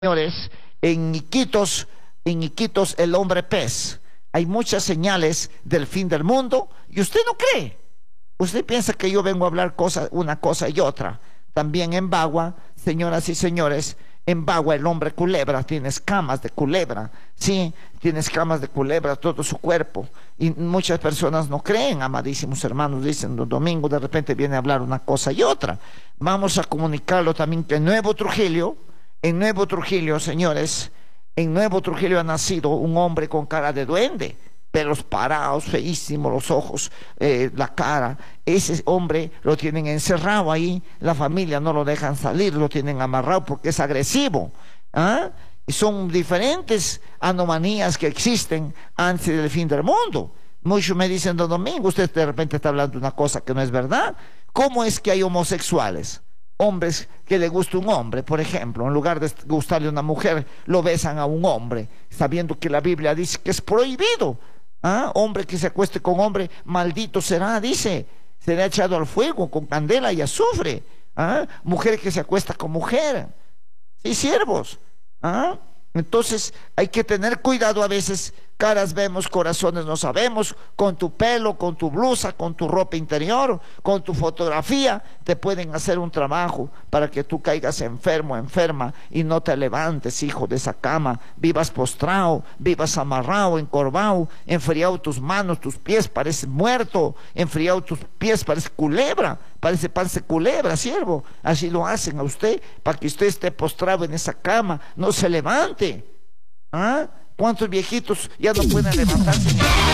Señores, en Iquitos el hombre pez. Hay muchas señales del fin del mundo y usted no cree. Usted piensa que yo vengo a hablar una cosa y otra. También en Bagua, señoras y señores, en Bagua el hombre culebra tiene escamas de culebra. Sí, tiene escamas de culebra todo su cuerpo. Y muchas personas no creen, amadísimos hermanos, dicen los domingos de repente viene a hablar una cosa y otra. Vamos a comunicarlo también que en Nuevo Trujillo, señores, en Nuevo Trujillo ha nacido un hombre con cara de duende, pelos parados, feísimos, los ojos, la cara. Ese hombre lo tienen encerrado ahí, la familia no lo dejan salir, lo tienen amarrado porque es agresivo. Y son diferentes anomalías que existen antes del fin del mundo. Muchos me dicen, don Domingo, usted de repente está hablando de una cosa que no es verdad. ¿Cómo es que hay homosexuales? Hombres que le gusta un hombre, por ejemplo, en lugar de gustarle a una mujer, lo besan a un hombre, sabiendo que la Biblia dice que es prohibido. Hombre que se acueste con hombre, maldito será, dice, será echado al fuego con candela y azufre. Mujer que se acuesta con mujer, sí, siervos. Entonces hay que tener cuidado a veces. Caras vemos, corazones no sabemos. Con tu pelo, con tu blusa, con tu ropa interior, con tu fotografía, te pueden hacer un trabajo para que tú caigas enfermo, enferma, y no te levantes, hijo, de esa cama. Vivas postrado, vivas amarrado, encorvado, enfriado tus manos, tus pies, pareces muerto. Enfriado tus pies, parece culebra, parece culebra, siervo. Así lo hacen a usted, para que usted esté postrado en esa cama, no se levante. ¿Cuántos viejitos ya no pueden levantarse?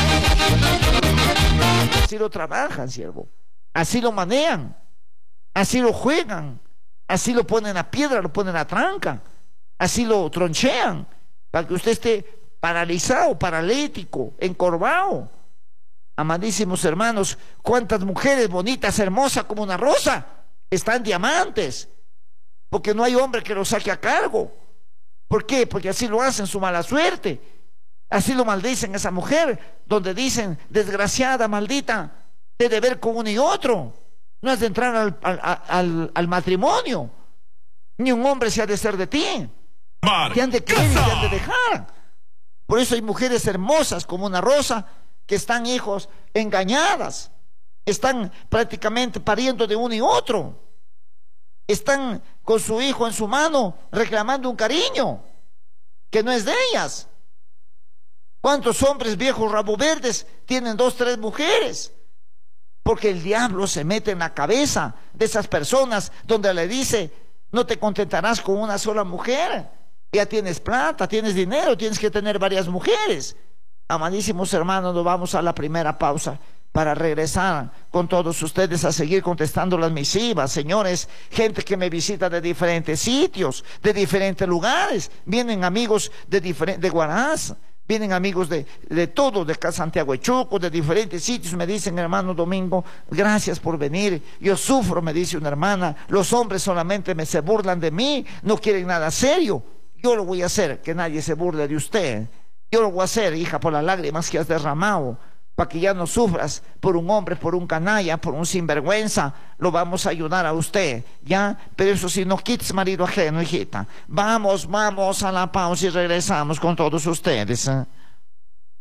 Así lo trabajan, siervo. Así lo manejan. Así lo juegan. Así lo ponen a piedra, lo ponen a tranca. Así lo tronchean. Para que usted esté paralizado, paralítico, encorvado. Amadísimos hermanos, cuántas mujeres bonitas, hermosas como una rosa, están diamantes. Porque no hay hombre que los saque a cargo. ¿Por qué? Porque así lo hacen, su mala suerte. Así lo maldicen a esa mujer, donde dicen, desgraciada, maldita, de deber con uno y otro. No has de entrar al matrimonio. Ni un hombre se ha de ser de ti. Te han de querer y te han de dejar. Por eso hay mujeres hermosas como una rosa, que están, hijos, engañadas. Están prácticamente pariendo de uno y otro. Están con su hijo en su mano reclamando un cariño que no es de ellas. ¿Cuántos hombres viejos rabo verdes tienen 2, 3 mujeres? Porque el diablo se mete en la cabeza de esas personas, donde le dice, no te contentarás con una sola mujer. Ya tienes plata, tienes dinero, tienes que tener varias mujeres. Amadísimos hermanos, nos vamos a la primera pausa para regresar con todos ustedes a seguir contestando las misivas. Señores, gente que me visita de diferentes sitios, de diferentes lugares. Vienen amigos de Huaraz, vienen amigos de todo, de Santiago de Chuco, de diferentes sitios. Me dicen, hermano Domingo, gracias por venir. Yo sufro, me dice una hermana. Los hombres solamente se burlan de mí, no quieren nada serio. Yo lo voy a hacer, que nadie se burle de usted. Yo lo voy a hacer, hija, por las lágrimas que has derramado, para que ya no sufras por un hombre, por un canalla, por un sinvergüenza. Lo vamos a ayudar a usted, ¿ya? Pero eso sí, no quites marido ajeno, hijita. Vamos a la pausa y regresamos con todos ustedes.